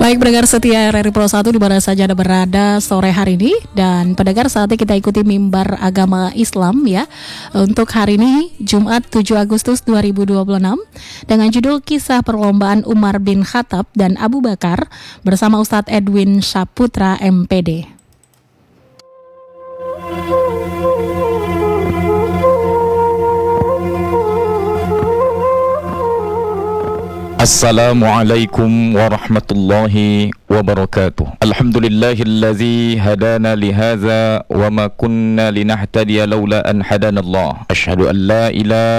Baik pendengar setia RRI Pro 1 di mana saja Anda berada sore hari ini. Dan pendengar, saatnya kita ikuti mimbar agama Islam ya. Untuk hari ini Jumat 7 Agustus 2026 dengan judul Kisah Perlombaan Umar bin Khattab dan Abu Bakar bersama Ustadz Edwin Saputra MPD. Assalamualaikum warahmatullahi wabarakatuh. Alhamdulillahilladzi hadana lihadza wa ma kunna linahtadiya laula an hadanallah. Asyhadu an la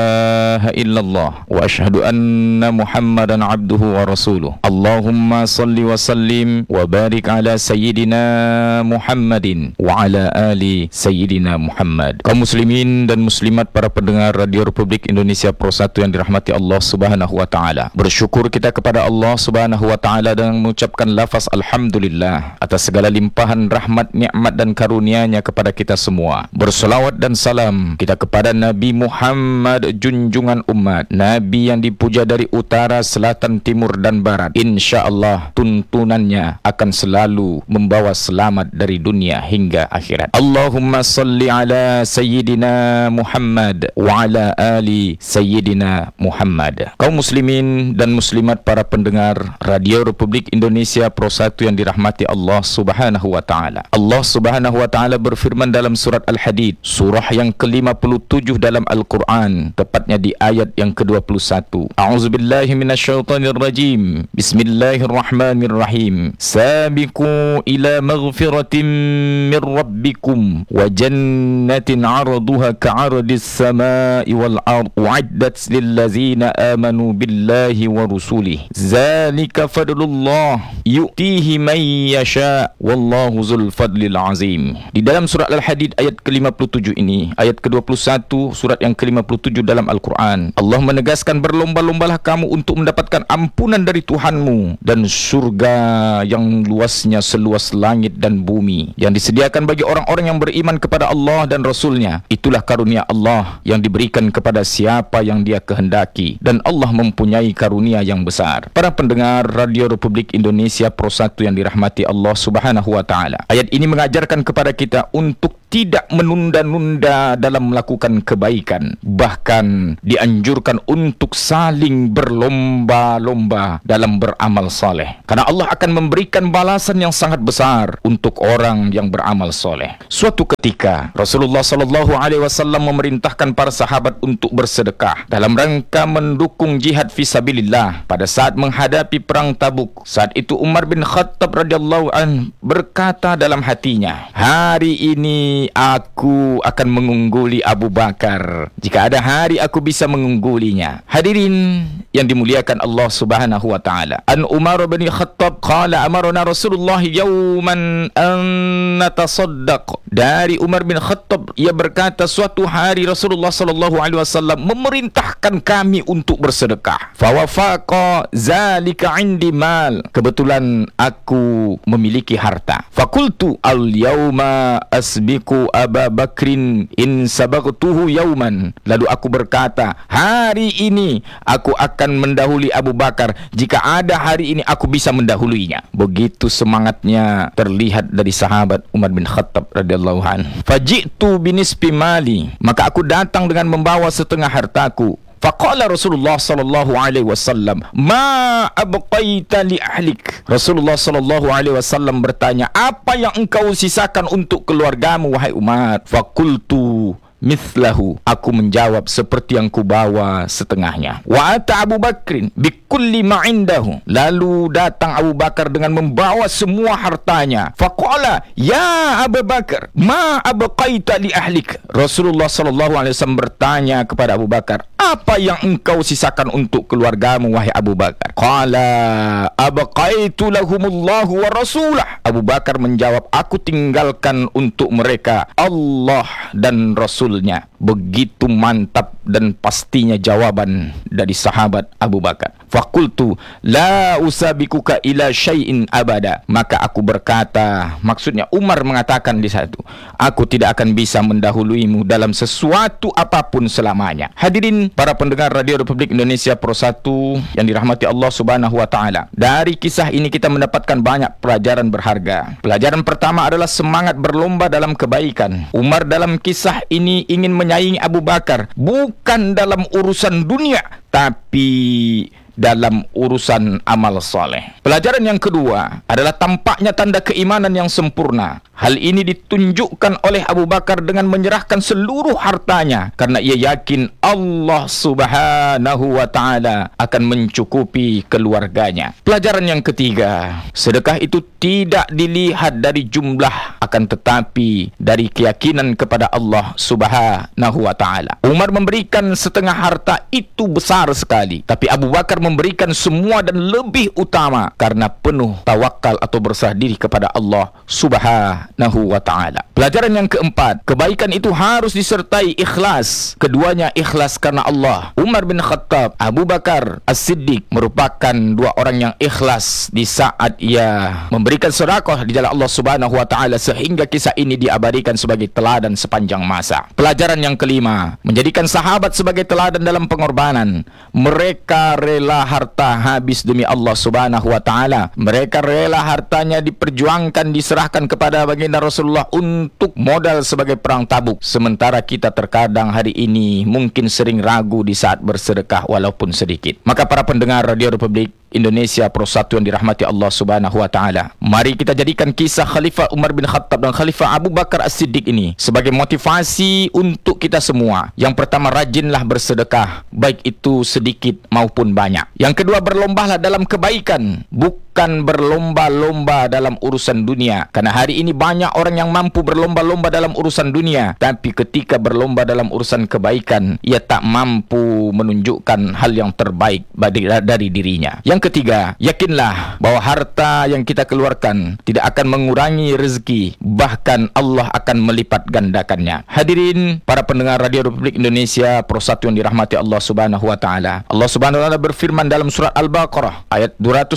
ilaha illallah wa asyhadu anna Muhammadan abduhu wa rasuluh. Allahumma salli wa sallim wa barik ala sayyidina Muhammadin wa ala ali sayyidina Muhammad. Kaum muslimin dan muslimat, para pendengar Radio Republik Indonesia Pro 1 yang dirahmati Allah Subhanahu wa taala. Bersyukur kita kepada Allah Subhanahu wa taala dengan mengucapkan lafaz alhamdulillah atas segala limpahan rahmat, nikmat dan karunia-Nya kepada kita semua. Berselawat dan salam kita kepada Nabi Muhammad, junjungan umat, Nabi yang dipuja dari utara, selatan, timur dan barat. Insya-Allah tuntunannya akan selalu membawa selamat dari dunia hingga akhirat. Allahumma salli ala sayyidina Muhammad wa ala ali sayyidina Muhammad. Kaum muslimin dan muslimat, para pendengar Radio Republik Indonesia Pro 1 yang dirahmati Allah Subhanahu wa taala. Allah Subhanahu wa taala berfirman dalam surat Al-Hadid, surah yang ke-57 dalam Al-Quran, tepatnya di ayat yang ke-21. A'udzubillahi minasyaitonir rajim. Bismillahirrahmanirrahim. Sabiqu ila maghfiratin min rabbikum wa jannatin 'arduha ka'ardis samai wal ard u'iddat lil ladzina amanu billahi wa rusulih. Zalika fadlullah yu'tihi man yasha wallahu zul fadlil azim. Di dalam surat Al-Hadid ayat ke-57 ini, ayat ke-21 surat yang ke-57 dalam Al-Quran, Allah menegaskan, berlomba-lombalah kamu untuk mendapatkan ampunan dari Tuhanmu dan surga yang luasnya seluas langit dan bumi yang disediakan bagi orang-orang yang beriman kepada Allah dan Rasulnya. Itulah karunia Allah yang diberikan kepada siapa yang Dia kehendaki, dan Allah mempunyai karunia yang besar. Para pendengar Radio Republik Indonesia Pro 1 yang dirahmati Allah Subhanahu wa taala. Ayat ini mengajarkan kepada kita untuk tidak menunda-nunda dalam melakukan kebaikan. Bahkan dianjurkan untuk saling berlomba-lomba dalam beramal saleh. Karena Allah akan memberikan balasan yang sangat besar untuk orang yang beramal soleh. Suatu ketika Rasulullah SAW memerintahkan para sahabat untuk bersedekah dalam rangka mendukung jihad fisabilillah pada saat menghadapi perang Tabuk. Saat itu Umar bin Khattab radhiyallahu anhu berkata dalam hatinya, hari ini aku akan mengungguli Abu Bakar jika ada hari aku bisa mengunggulinya. Hadirin yang dimuliakan Allah Subhanahu wa taala. An Umar bin Khattab qala amarna Rasulullah yawman an natasaddaq. Dari Umar bin Khattab, ia berkata, suatu hari Rasulullah sallallahu alaihi wasallam memerintahkan kami untuk bersedekah. Fa wafaqa zalika indi mal. Kebetulan aku memiliki harta. Fakultu al yauma asbiqu Aba Bakrin in sabaqtuhu yauman. Lalu aku berkata, hari ini aku akan mendahului Abu Bakar jika ada hari ini aku bisa mendahuluinya. Begitu semangatnya terlihat dari sahabat Umar bin Khattab radhiyallahu anhu. Faji'tu binisbi mali. Maka aku datang dengan membawa setengah hartaku. Faqala Rasulullah sallallahu alaihi wasallam, ma abqaita li ahlik. Rasulullah sallallahu alaihi wasallam bertanya, apa yang engkau sisakan untuk keluargamu wahai Umar? Faqultu mithlahu. Aku menjawab seperti yang kubawa setengahnya. Wa ata Abu Bakrin bikulli ma indahu. Lalu datang Abu Bakar dengan membawa semua hartanya. Faqala ya Abu Bakar ma abqaita li ahlik. Rasulullah sallallahu alaihi wasallam bertanya kepada Abu Bakar, apa yang engkau sisakan untuk keluargamu wahai Abu Bakar? Qala abqaitu lahumullahu wa rasulah. Abu Bakar menjawab, aku tinggalkan untuk mereka Allah dan Rasulnya. Begitu mantap dan pastinya jawaban dari sahabat Abu Bakar. Faqultu la usabikuka ila syai'in abada. Maka aku berkata, maksudnya Umar mengatakan di satu, aku tidak akan bisa mendahuluimu dalam sesuatu apapun selamanya. Hadirin para pendengar Radio Republik Indonesia Pro 1 yang dirahmati Allah Subhanahu wa taala. Dari kisah ini kita mendapatkan banyak pelajaran berharga. Pelajaran pertama adalah semangat berlomba dalam kebaikan. Umar dalam kisah ini ingin menyaingi Abu Bakar bukan dalam urusan dunia, tapi dalam urusan amal soleh. Pelajaran yang kedua adalah tampaknya tanda keimanan yang sempurna. Hal ini ditunjukkan oleh Abu Bakar dengan menyerahkan seluruh hartanya karena ia yakin Allah Subhanahu wa taala akan mencukupi keluarganya. Pelajaran yang ketiga, sedekah itu tidak dilihat dari jumlah, akan tetapi dari keyakinan kepada Allah Subhanahu wa taala. Umar memberikan setengah harta itu besar sekali, tapi Abu Bakar memberikan semua dan lebih utama karena penuh tawakal atau berserah diri kepada Allah Subhanahu wa ta'ala. Pelajaran yang keempat, kebaikan itu harus disertai ikhlas. Keduanya ikhlas karena Allah. Umar bin Khattab, Abu Bakar As-Siddiq merupakan dua orang yang ikhlas di saat ia memberikan sedekah di jalan Allah Subhanahu wa ta'ala, sehingga kisah ini diabadikan sebagai teladan sepanjang masa. Pelajaran yang kelima, menjadikan sahabat sebagai teladan dalam pengorbanan. Mereka rela harta habis demi Allah Subhanahu wa ta'ala. Mereka rela hartanya diperjuangkan, diserahkan kepada baginda Rasulullah untuk modal sebagai perang Tabuk. Sementara kita terkadang hari ini mungkin sering ragu di saat bersedekah walaupun sedikit. Maka para pendengar Radio Republik Indonesia Pro 1 yang dirahmati Allah Subhanahu wa taala, mari kita jadikan kisah Khalifah Umar bin Khattab dan Khalifah Abu Bakar As-Siddiq ini sebagai motivasi untuk kita semua. Yang pertama, rajinlah bersedekah, baik itu sedikit maupun banyak. Yang kedua, berlombalah dalam kebaikan, bukan berlomba-lomba dalam urusan dunia. Karena hari ini banyak orang yang mampu berlomba-lomba dalam urusan dunia, tapi ketika berlomba dalam urusan kebaikan, ia tak mampu menunjukkan hal yang terbaik dari dirinya. Yang ketiga, yakinlah bahwa harta yang kita keluarkan tidak akan mengurangi rezeki, bahkan Allah akan melipat gandakannya. Hadirin para pendengar Radio Republik Indonesia Pro 1 yang dirahmati Allah Subhanahu wa taala. Allah Subhanahu wa taala berfirman dalam surat Al-Baqarah ayat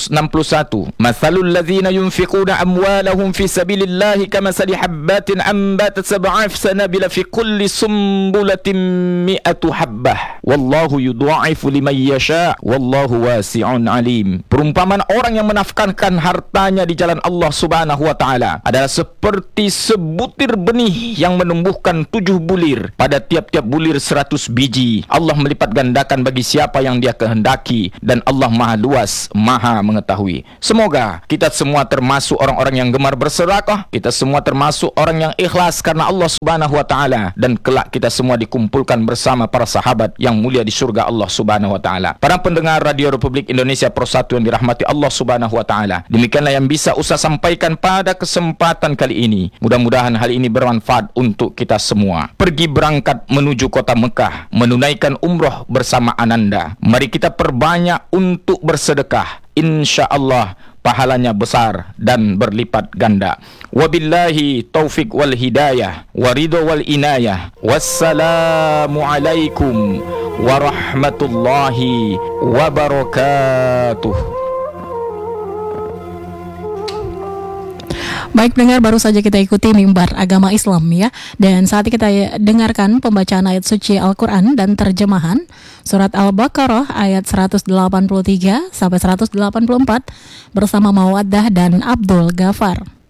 261, "Matsalul ladzina yunfiquna amwalahum fi sabilillahi kamatsali habbatin ambatat sab'a sanabila fi kulli sumbulatin mi'atu habbah wallahu yudha'ifu liman yasha wallahu wasi'un 'alim." Perumpamaan orang yang menafkahkan hartanya di jalan Allah Subhanahu wa taala adalah seperti sebutir benih yang menumbuhkan 7 bulir. Pada tiap-tiap bulir 100 biji. Allah melipat gandakan bagi siapa yang Dia kehendaki, dan Allah Maha luas, Maha mengetahui. Semoga kita semua termasuk orang-orang yang gemar bersedekah, kita semua termasuk orang yang ikhlas karena Allah Subhanahu wa taala, dan kelak kita semua dikumpulkan bersama para sahabat yang mulia di surga Allah Subhanahu wa taala. Para pendengar Radio Republik Indonesia Pro 1 yang dirahmati Allah Subhanahu wa taala, demikianlah yang bisa Ustaz sampaikan pada kesempatan kali ini. Mudah-mudahan hal ini bermanfaat untuk kita semua. Pergi berangkat menuju kota Mekah, menunaikan umroh bersama Ananda. Mari kita perbanyak untuk bersedekah. InsyaAllah pahalanya besar dan berlipat ganda. Wabillahi taufiq wal hidayah, waridho wal inayah. Wassalamualaikum warahmatullahi wabarakatuh. Baik pendengar, baru saja kita ikuti mimbar agama Islam ya. Dan saat ini kita dengarkan pembacaan ayat suci Al-Quran dan terjemahan surat Al-Baqarah ayat 183 sampai 184 bersama Mawaddah dan Abdul Ghafar.